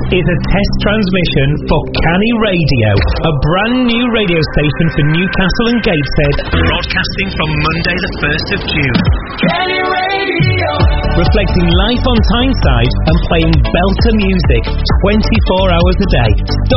is a test transmission for Canny Radio, a brand new radio station for Newcastle and Gateshead, broadcasting from Monday the 1st of June. Canny Radio! Reflecting life on Tyneside and playing belter music 24 hours a day.